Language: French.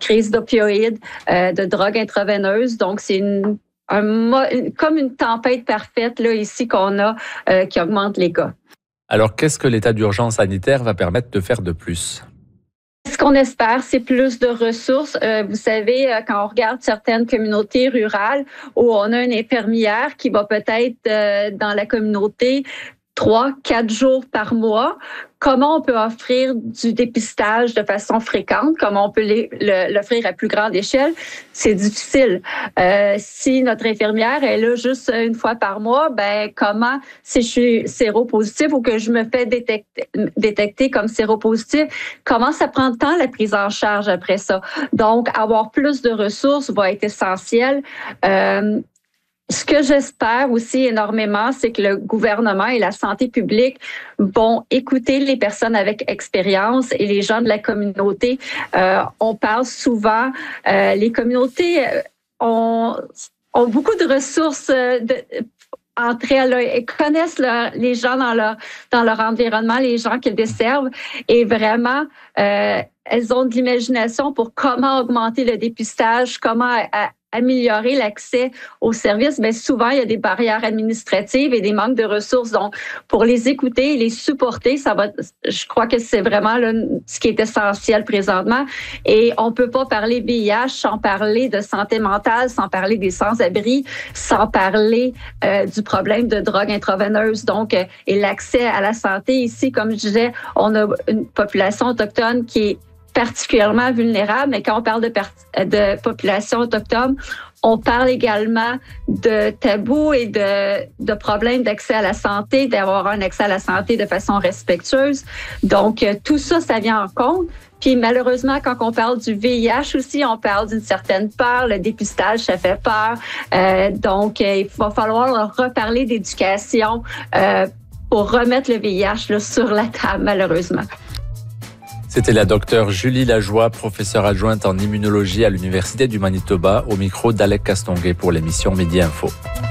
crise d'opioïdes, de drogue intraveineuse. Donc, c'est comme une tempête parfaite là ici qu'on a qui augmente les cas. Alors, qu'est-ce que l'état d'urgence sanitaire va permettre de faire de plus? Ce qu'on espère, c'est plus de ressources. Vous savez, quand on regarde certaines communautés rurales où on a une infirmière qui va peut-être dans la communauté 3-4 jours par mois, comment on peut offrir du dépistage de façon fréquente, comment on peut l'offrir à plus grande échelle, c'est difficile. Si notre infirmière est là juste une fois par mois, ben comment, si je suis séropositif ou que je me fais détecter comme séropositif, comment ça prend de temps la prise en charge après ça? Donc, avoir plus de ressources va être essentiel. Ce que j'espère aussi énormément, c'est que le gouvernement et la santé publique vont écouter les personnes avec expérience et les gens de la communauté. On parle souvent, les communautés ont beaucoup de ressources entre elles. Elles connaissent les gens dans leur environnement, les gens qu'elles desservent, et vraiment, elles ont de l'imagination pour comment augmenter le dépistage, comment améliorer l'accès aux services. Mais souvent, il y a des barrières administratives et des manques de ressources. Donc, pour les écouter et les supporter, je crois que c'est vraiment ce qui est essentiel présentement. Et on peut pas parler VIH sans parler de santé mentale, sans parler des sans-abri, sans parler du problème de drogue intraveineuse. Donc, et l'accès à la santé ici, comme je disais, on a une population autochtone qui est particulièrement vulnérables, mais quand on parle de population autochtone, on parle également de tabous et de problèmes d'accès à la santé, d'avoir un accès à la santé de façon respectueuse. Donc, tout ça, ça vient en compte. Puis malheureusement, quand on parle du VIH aussi, on parle d'une certaine peur. Le dépistage, ça fait peur. Donc, il va falloir reparler d'éducation pour remettre le VIH là, sur la table, malheureusement. C'était la docteure Julie Lajoie, professeure adjointe en immunologie à l'Université du Manitoba, au micro d'Alec Castonguay pour l'émission Midi Info.